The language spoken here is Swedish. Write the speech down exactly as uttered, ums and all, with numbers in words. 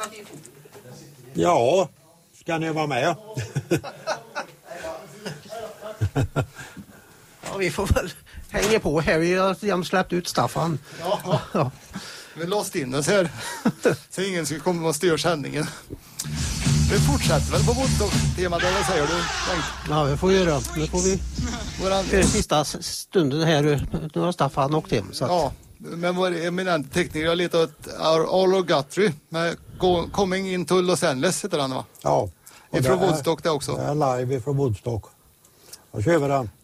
Ja, ska ni vara med? Ja, vi får väl hänga på här. Vi har släppt ut Staffan. Ja, ja. Vi låst in oss här. Så ingen ska komma och styra sändningen. Vi fortsätter väl på Woodstock-temat, eller vad säger du? Tänk. Ja, vi får göra. Nu får vi Våran... för sista stunden här. Nu har Staffan åkt hem. Så att... Ja, men vår eminent tekniker har letat åt Arlo Guthrie med Coming into Los Angeles heter han, va? Ja. Ifrån Woodstock det också. Det är live ifrån Woodstock. Då kör vi den.